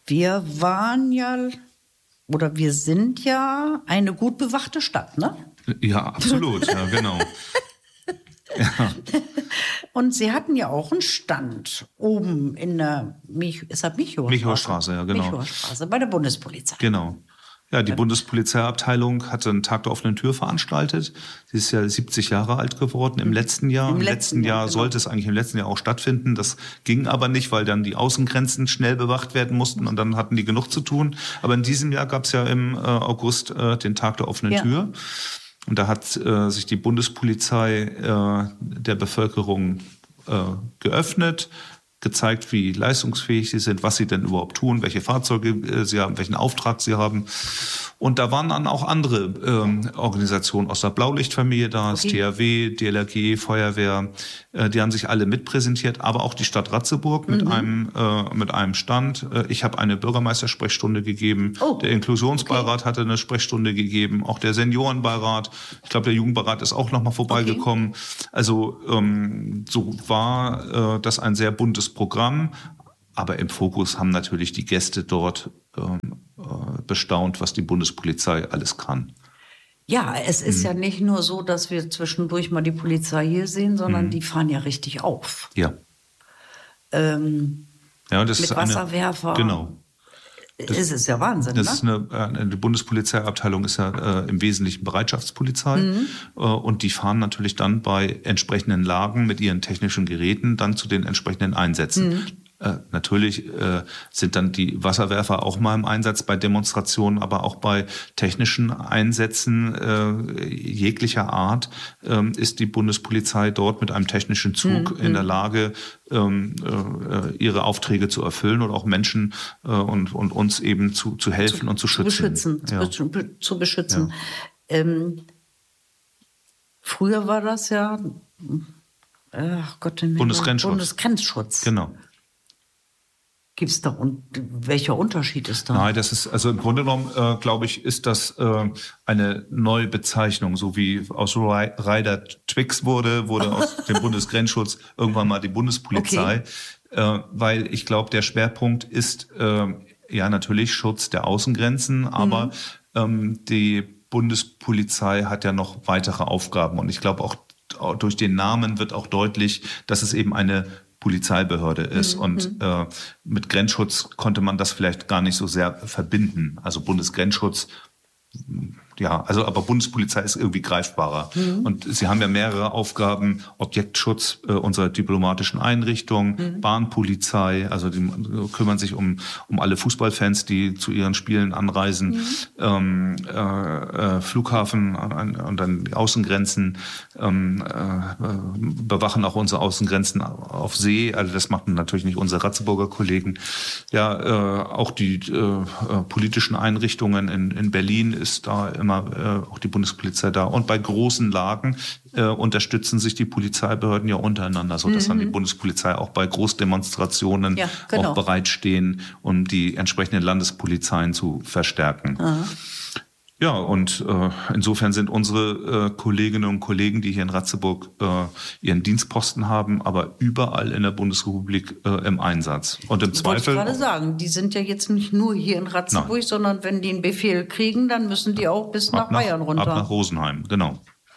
Wir waren ja, oder wir sind ja eine gut bewachte Stadt, ne? Ja, absolut, ja, genau. Ja. Und Sie hatten ja auch einen Stand oben in der Michower Straße, ja, genau. Michower Straße bei der Bundespolizei. Genau. Ja, die Bundespolizeiabteilung hatte einen Tag der offenen Tür veranstaltet. Sie ist ja 70 Jahre alt geworden im letzten Jahr. Im letzten Jahr genau. Sollte es eigentlich im letzten Jahr auch stattfinden. Das ging aber nicht, weil dann die Außengrenzen schnell bewacht werden mussten und dann hatten die genug zu tun. Aber in diesem Jahr gab es ja im August den Tag der offenen Tür. Und da hat sich die Bundespolizei der Bevölkerung geöffnet, gezeigt, wie leistungsfähig sie sind, was sie denn überhaupt tun, welche Fahrzeuge sie haben, welchen Auftrag sie haben. Und da waren dann auch andere Organisationen aus der Blaulichtfamilie da, das THW, DLRG, Feuerwehr, die haben sich alle mitpräsentiert, aber auch die Stadt Ratzeburg mit einem Stand. Ich habe eine Bürgermeistersprechstunde gegeben, der Inklusionsbeirat hatte eine Sprechstunde gegeben, auch der Seniorenbeirat, ich glaube der Jugendbeirat ist auch nochmal vorbeigekommen. Also so war das ein sehr buntes Programm, aber im Fokus haben natürlich die Gäste dort bestaunt, was die Bundespolizei alles kann. Ja, es ist ja nicht nur so, dass wir zwischendurch mal die Polizei hier sehen, sondern die fahren ja richtig auf. Ja. Das mit ist Wasserwerfer. Genau. Das ist ja Wahnsinn, das ne? Die Bundespolizeiabteilung ist ja im Wesentlichen Bereitschaftspolizei und die fahren natürlich dann bei entsprechenden Lagen mit ihren technischen Geräten dann zu den entsprechenden Einsätzen. Natürlich sind dann die Wasserwerfer auch mal im Einsatz bei Demonstrationen, aber auch bei technischen Einsätzen jeglicher Art ist die Bundespolizei dort mit einem technischen Zug in der Lage, ihre Aufträge zu erfüllen und auch Menschen und uns eben zu helfen und zu schützen. Zu beschützen. Ja. Früher war das ja Bundesgrenzschutz. Genau. Gibt's da welcher Unterschied ist da? Nein, das ist also im Grunde genommen, glaube ich, ist das eine neue Bezeichnung, so wie aus Rider Twix wurde aus dem Bundesgrenzschutz irgendwann mal die Bundespolizei, weil ich glaube, der Schwerpunkt ist ja natürlich Schutz der Außengrenzen, aber die Bundespolizei hat ja noch weitere Aufgaben und ich glaube auch durch den Namen wird auch deutlich, dass es eben eine Polizeibehörde ist und mit Grenzschutz konnte man das vielleicht gar nicht so sehr verbinden. Also Bundesgrenzschutz, ja, also aber Bundespolizei ist irgendwie greifbarer. Und sie haben ja mehrere Aufgaben, Objektschutz unserer diplomatischen Einrichtungen, Bahnpolizei, also die kümmern sich um alle Fußballfans, die zu ihren Spielen anreisen, Flughafen und dann die Außengrenzen, bewachen auch unsere Außengrenzen auf See, also das machen natürlich nicht unsere Ratzeburger Kollegen. Ja, auch die politischen Einrichtungen in Berlin ist da immer auch die Bundespolizei da. Und bei großen Lagen unterstützen sich die Polizeibehörden ja untereinander, sodass dann die Bundespolizei auch bei Großdemonstrationen auch bereitstehen, um die entsprechenden Landespolizeien zu verstärken. Ja, und insofern sind unsere Kolleginnen und Kollegen, die hier in Ratzeburg ihren Dienstposten haben, aber überall in der Bundesrepublik im Einsatz. Und im Zweifel. Ich wollte gerade sagen, die sind ja jetzt nicht nur hier in Ratzeburg, sondern wenn die einen Befehl kriegen, dann müssen die auch bis nach Bayern runter. Ab nach Rosenheim, genau.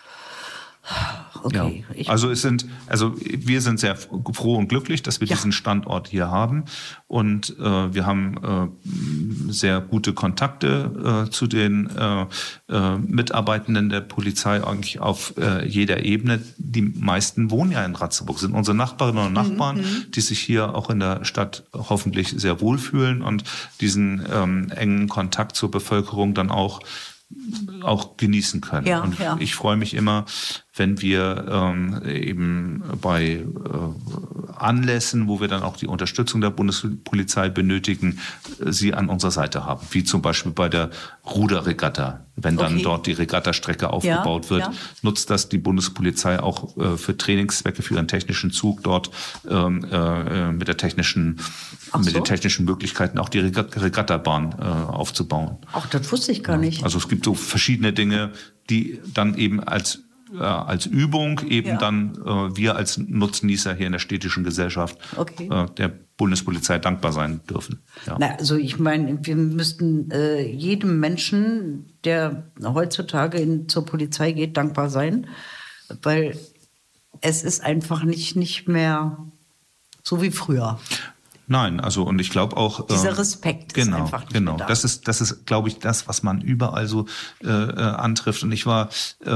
Okay. Ja. Wir sind sehr froh und glücklich, dass wir diesen Standort hier haben. Und wir haben sehr gute Kontakte zu den Mitarbeitenden der Polizei eigentlich auf jeder Ebene. Die meisten wohnen ja in Ratzeburg, sind unsere Nachbarinnen und Nachbarn, die sich hier auch in der Stadt hoffentlich sehr wohlfühlen und diesen engen Kontakt zur Bevölkerung dann auch genießen können. Ich freue mich immer, wenn wir eben bei Anlässen, wo wir dann auch die Unterstützung der Bundespolizei benötigen, sie an unserer Seite haben. Wie zum Beispiel bei der Ruderregatta. Wenn dann dort die Regattastrecke aufgebaut wird, nutzt das die Bundespolizei auch für Trainingszwecke, für ihren technischen Zug dort mit den technischen Möglichkeiten auch die Regattabahn aufzubauen. Ach, das wusste ich gar nicht. Also es gibt so verschiedene Dinge, die dann eben als Übung eben dann wir als Nutznießer hier in der städtischen Gesellschaft der Bundespolizei dankbar sein dürfen. Ja. Na, also ich meine, wir müssten jedem Menschen, der heutzutage zur Polizei geht, dankbar sein, weil es ist einfach nicht mehr so wie früher. Nein, also und ich glaube auch dieser Respekt ist einfach nicht mehr da. Das ist, glaube ich, das, was man überall so antrifft. Und ich war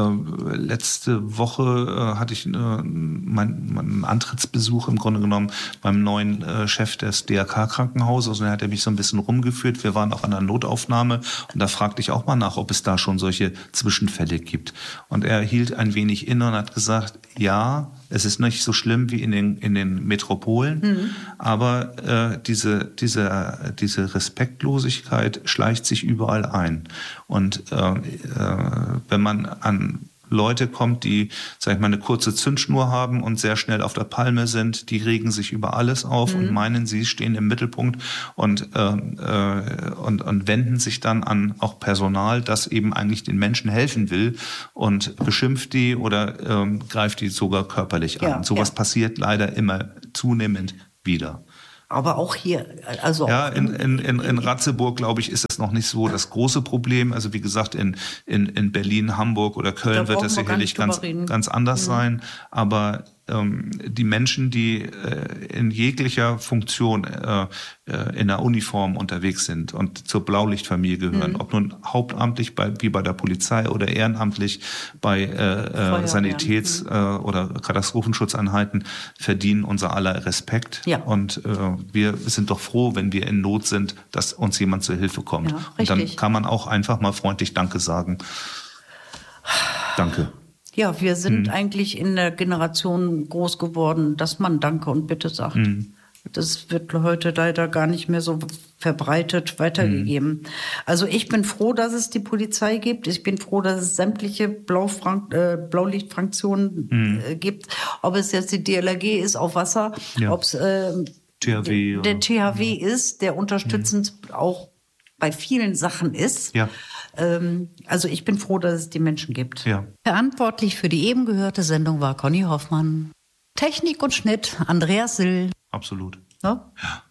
letzte Woche hatte ich meinen Antrittsbesuch im Grunde genommen beim neuen Chef des DRK-Krankenhauses und da hat er mich so ein bisschen rumgeführt. Wir waren auch an der Notaufnahme und da fragte ich auch mal nach, ob es da schon solche Zwischenfälle gibt. Und er hielt ein wenig inne und hat gesagt, ja, es ist nicht so schlimm wie in den Metropolen, aber diese Respektlosigkeit schleicht sich überall ein. Und wenn man an Leute kommt, die, sag ich mal, eine kurze Zündschnur haben und sehr schnell auf der Palme sind, die regen sich über alles auf und meinen, sie stehen im Mittelpunkt und wenden sich dann an auch Personal, das eben eigentlich den Menschen helfen will und beschimpft die oder greift die sogar körperlich an. Sowas passiert leider immer zunehmend wieder. Aber auch hier, also ja, in Ratzeburg, glaube ich, ist es noch nicht so das große Problem. Also wie gesagt, in Berlin, Hamburg oder Köln wird das sicherlich ganz anders sein. Aber die Menschen, die in jeglicher Funktion in der Uniform unterwegs sind und zur Blaulichtfamilie gehören, ob nun hauptamtlich wie bei der Polizei oder ehrenamtlich bei Sanitäts- oder Katastrophenschutzeinheiten, verdienen unser aller Respekt. Ja. Und wir sind doch froh, wenn wir in Not sind, dass uns jemand zur Hilfe kommt. Ja, und dann kann man auch einfach mal freundlich Danke sagen. Danke. Ja, wir sind eigentlich in der Generation groß geworden, dass man Danke und Bitte sagt. Das wird heute leider gar nicht mehr so verbreitet weitergegeben. Also ich bin froh, dass es die Polizei gibt. Ich bin froh, dass es sämtliche Blaulichtfraktionen gibt. Ob es jetzt die DLRG ist auf Wasser, ob es THW, der THW ist, der unterstützend auch bei vielen Sachen ist. Ja. Also ich bin froh, dass es die Menschen gibt. Ja. Verantwortlich für die eben gehörte Sendung war Conny Hoffmann. Technik und Schnitt Andreas Sill. Absolut. Ja? Ja.